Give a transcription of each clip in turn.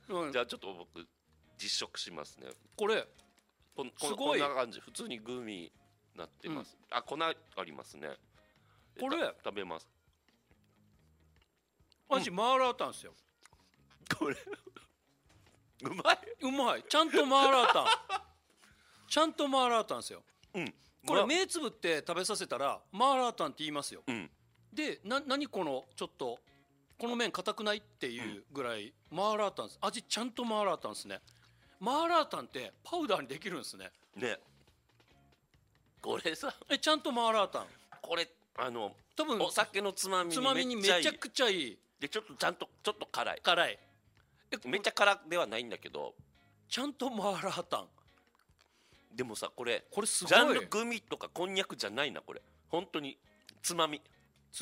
うん、 じゃあちょっと僕実食しますね。 これすごいこんな感じ、普通にグミになってます、あ、粉ありますね。 これ食べます。 私マーラータンですよ。 これうまい。 うまい。ちゃんとマーラータンちゃんとマーラータンですよ。これ目つぶって食べさせたらマーラータンって言いますよ。で、何このちょっとこの麺硬くないっていうぐらいマーラータンです。味ちゃんとマーラータンですね。マーラータンってパウダーにできるんですね。 ね、これさ、 ちゃんとマーラータン、 これ多分お酒のつまみにめちゃくちゃいい。 で、ちょっと辛い。 辛い。 めっちゃ辛ではないんだけど、 ちゃんとマーラータン。 でもさ、これすごいジャンルグミとかこんにゃくじゃないな。これ本当につまみ。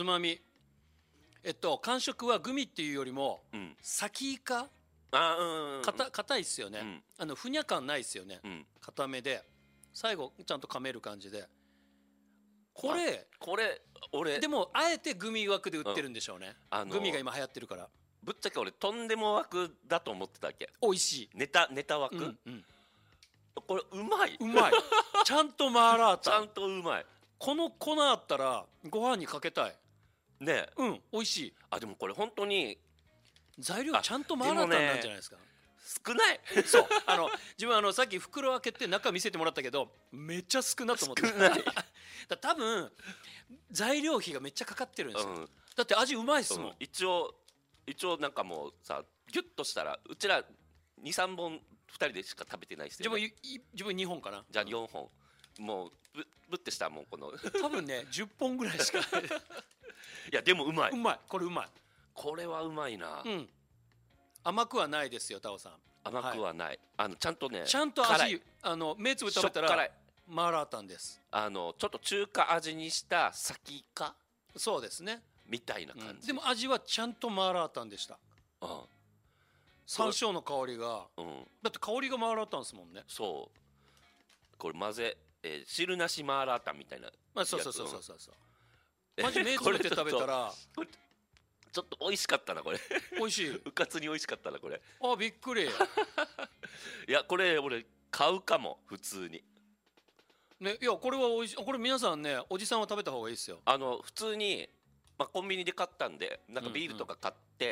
感触はグミっていうよりも、先イカ硬いっすよね、ふにゃ感ないっすよね、硬めで最後ちゃんと噛める感じで、これ俺でもあえてグミ枠で売ってるんでしょうね、グミが今流行ってるから。 ぶっちゃけ俺とんでも枠だと思ってたわけ。 美味しいネタ枠、これうまいちゃんとマーラータンちゃんとうまい。 この粉あったらご飯にかけたいね。 美味しい。 でもこれ本当に材料ちゃんとマーラータンなんじゃないですか。 少ないそう自分さっき袋開けて中見せてもらったけどめっちゃ少なと思って。 少ない多分材料費がめっちゃかかってるんですよ、だって味うまいっすもん、 一応なんかもうさ、ギュッとしたらうちら 2,3 本2人でしか食べてないっすよね。 自分2本かな。 じゃあ4本、もうぶってしたらもうこの多分ね10本ぐらいしかいやでもうまい。 これうまい。 これはうまいな。 甘くはないですよタオさん。 甘くはない、ちゃんとね、 ちゃんと味目つぶって食べたらマーラータンです。 ちょっと中華味にした先イカ、 そうですね、 みたいな感じ、 でも味はちゃんとマーラータンでした。山椒の香りが、だって香りがマーラータンですもんね。 そう、これ混ぜ、汁なしマーラータンみたいな。 そうマジ目つぶって食べたらちょっと美味しかったなこれ。 美味しい。 うかつに美味しかったなこれ。 びっくり。 いやこれ俺買うかも普通に。 ね、いやこれは美味しい。これ皆さんね、おじさんは食べた方がいいですよ。 普通に、コンビニで買ったんで、なんかビールとか買って、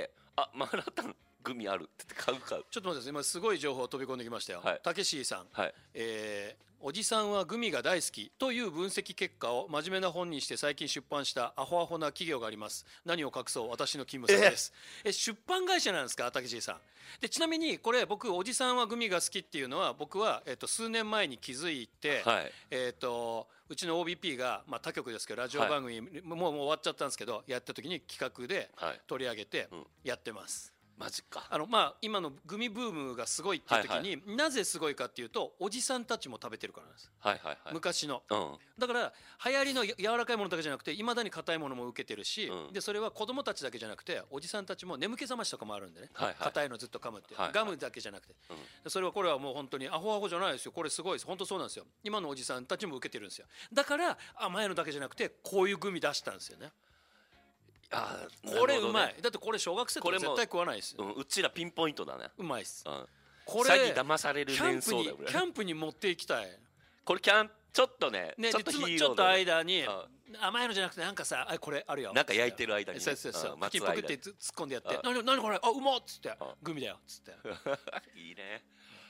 マーラータングミあるって買う。 ちょっと待ってください、今すごい情報飛び込んできましたよ。たけしさん、おじさんはグミが大好きという分析結果を真面目な本にして最近出版したアホアホな企業があります。何を隠そう、私の勤務先です。出版会社なんですか、たけしさん。でちなみにこれ僕おじさんはグミが好きっていうのは僕は、数年前に気づいて、うちの OBP が、他局ですけどラジオ番組、もう終わっちゃったんですけどやった時に企画で取り上げてやってます。 マジか。 今のグミブームがすごいっていう時に、なぜすごいかっていうとおじさんたちも食べてるからなんです、昔の、だから流行りの柔らかいものだけじゃなくていまだに硬いものも受けてるし、でそれは子供たちだけじゃなくておじさんたちも眠気覚ましとかもあるんでね、硬いのずっと噛むって、ガムだけじゃなくて、これはもう本当にアホアホじゃないですよ、これすごいです、本当そうなんですよ。今のおじさんたちも受けてるんですよ。だから甘いのだけじゃなくてこういうグミ出したんですよね。これうまい。だってこれ小学生とか絶対食わないですよ。 うちらピンポイントだね。 うまいっす。 これ詐欺騙される連想だよ。 キャンプに持っていきたい。 これちょっとね、ちょっとヒーローだね。 ちょっと間に甘いのじゃなくてなんかさ、これあるよ。 なんか焼いてる間にね。 そうパキッポクって突っ込んでやって、何これ、うまっつって、グミだよっつって。 いいね。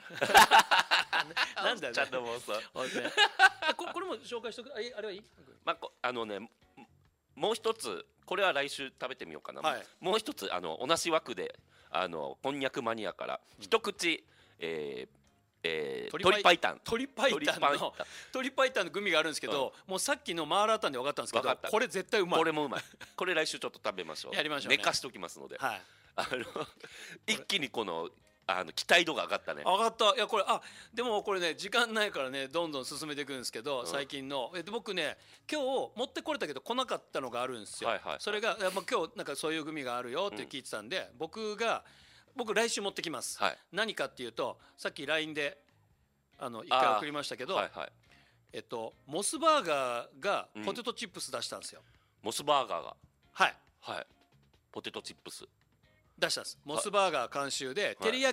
なんだよ。 ちゃんともうさ。 これも紹介しとく。あれはいい？ もう一つ、これは来週食べてみようかな。もう一つ同じ枠でこんにゃくマニアから一口鶏白湯のグミがあるんですけど、もうさっきのマーラータンで分かったんですけど、これ絶対うまい。 これもうまい。これ来週ちょっと食べましょう。 やりましょうね。 寝かしときますので、一気にこの期待度が上がったね。 上がった。いやこれでもこれね時間ないからねどんどん進めていくんですけど、最近の僕ね今日持ってこれたけど来なかったのがあるんですよ。それが今日なんかそういうグミがあるよって聞いてたんで、僕来週持ってきます。何かっていうとさっき LINE で一回送りましたけど、モスバーガーがポテトチップス出したんですよ。 モスバーガーがポテトチップス出したんです。モスバーガー監修で照り焼